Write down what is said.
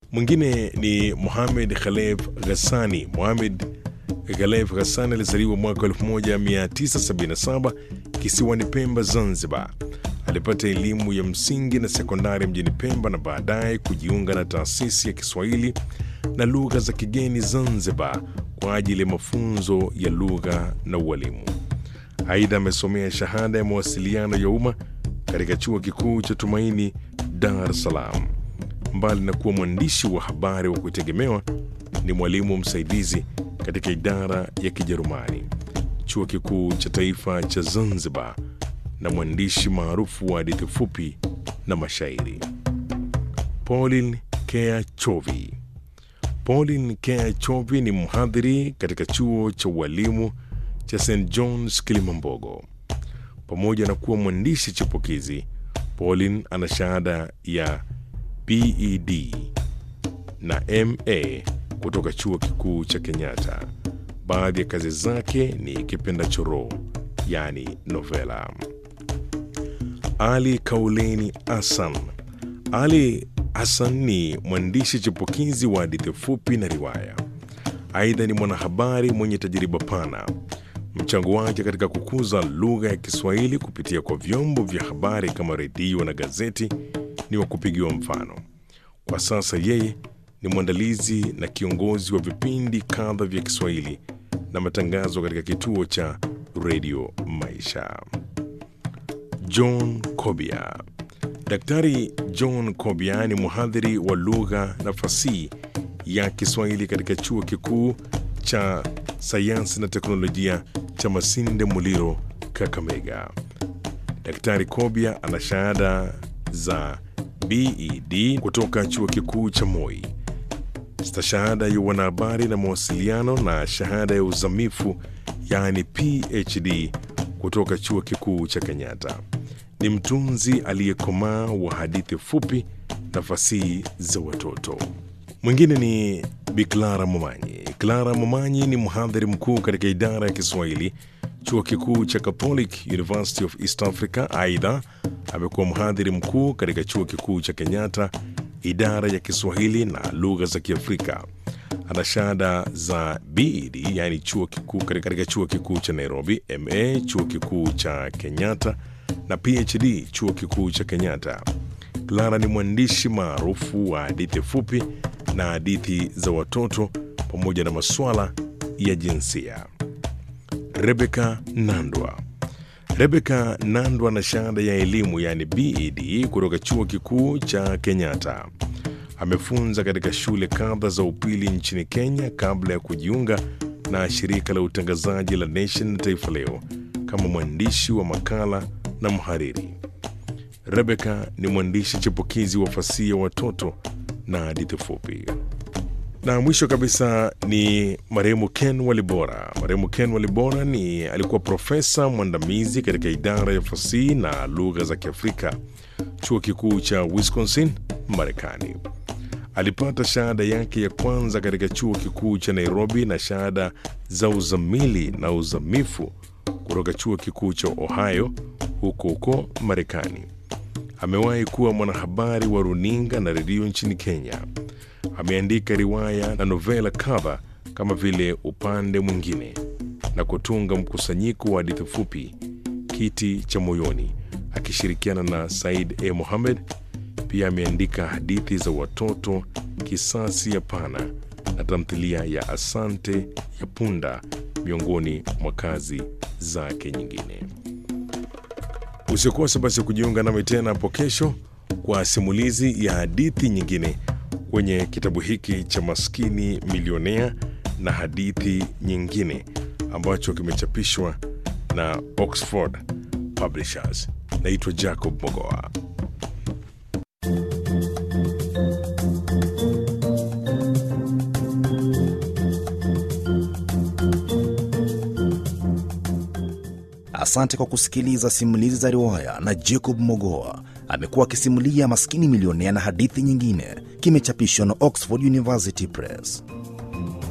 Mwingine ni Mohamed Khalef Ghassani. Mohamed Khalef Ghassani alizaliwa mwaka 1977 kisiwani Pemba, Zanzibar. Alipata elimu ya msingi na sekondari mjini Pemba na baadaye kujiunga na taasisi ya Kiswahili na lugha za kigeni Zanzibar kwa ajili ya mafunzo ya lugha na ualimu. Aidha, amesomea shahada ya mawasiliano ya umma katika chuo kikuu cha Tumaini, Dar es Salaam. Mbali na kuwa mwandishi wa habari wa kutegemewa, ni mwalimu msaidizi katika idara ya Kijerumani, chuo kikuu cha taifa cha Zanzibar, na mwandishi maarufu wa hadithi fupi na mashairi. Pauline Kea Chovi. Pauline Kea Chovi ni mhadhiri katika chuo cha ualimu cha St. John's Kilimambogo. Pamoja na kuwa mwandishi chipukizi, Pauline ana shahada ya BEd na MA kutoka chuo kikuu cha Kenyatta. Baadhi ya kazi zake ni Kipenda Choro, yani novela. Ali Kauleni Hassan. Ali Hassan ni mwandishi chipukizi wa hadithi fupi na riwaya. Aidha, ni mwanahabari mwenye tajriba pana. Mchango wake katika kukuza lugha ya Kiswahili kupitia kwa vyombo vya habari kama redio na gazeti ni wa kupigiwa mfano. Kwa sasa yeye ni mwandalizi na kiongozi wa vipindi kadha vya Kiswahili na matangazo katika kituo cha Radio Maisha. John Kobia. Daktari John Kobia ni mhadhiri wa lugha na fasihi ya Kiswahili katika chuo kikuu cha sayansi na teknolojia cha Masinde Muliro, Kakamega. Daktari Kobia ana shahada za BEd kutoka chuo kikuu cha Moi, stashahada ya wanahabari na mawasiliano na shahada ya uzamifu yani PhD kutoka chuo kikuu cha Kenyatta. Ni mtunzi aliyekomaa wa hadithi fupi na fasihi za watoto. Mwingine ni Bi Clara Momanyi. Clara Momanyi ni mhadhiri mkuu katika idara ya Kiswahili, chuo kikuu cha Catholic University of East Africa. Aidha, amekuwa mhadhiri mkuu katika chuo kikuu cha Kenyatta, idara ya Kiswahili na lugha za Kiafrika. Ana shahada za BEd, yani chuo kikuu katika chuo kikuu cha Nairobi, MA chuo kikuu cha Kenyatta na PhD chuo kikuu cha Kenyatta. Clara ni mwandishi maarufu wa hadithi fupi na hadithi za watoto pamoja na masuala ya jinsia. Rebecca Nandwa. Rebecca Nandwa na shahada ya elimu yani BEd kutoka chuo kikuu cha Kenyatta. Amefunza katika shule kadha za upili nchini Kenya kabla ya kujiunga na shirika la utangazaji la Nation na Taifa Leo kama mwandishi wa makala na mhariri. Rebecca ni mwandishi chipukizi wa fasihi ya watoto na hadithi fupi. Na mwisho kabisa ni marehemu Ken Walibora. Marehemu Ken Walibora alikuwa profesa mwandamizi katika idara ya fasihi na lugha za Kiafrika, chuo kikuu cha Wisconsin, Marekani. Alipata shahada yake ya kwanza katika chuo kikuu cha Nairobi na shahada za uzamili na uzamifu kutoka chuo kikuu cha Ohio huko Marekani. Amewahi kuwa mwanahabari wa runinga na redio nchini Kenya. Ameandika riwaya na novela kadha kama vile Upande Mwingine na kutunga mkusanyiko wa hadithi fupi Kiti cha Moyoni akishirikiana na Said A. Mohamed. Pia ameandika hadithi za watoto Kisasi ya Pana na tamthilia ya Asante ya Punda miongoni mwa kazi zake nyingine. Usikose basi kujiunga nami tena hapo kesho kwa simulizi ya hadithi nyingine kwenye kitabu hiki cha Maskini Milionea na hadithi nyingine ambacho kimechapishwa na Oxford Publishers. Naitwa Jacob Mogoa. Asante kwa kusikiliza simulizi za riwaya na Jacob Mogoa. Amekuwa akisimulia Maskini Milionea na hadithi nyingine. Kimechapishwa na Oxford University Press.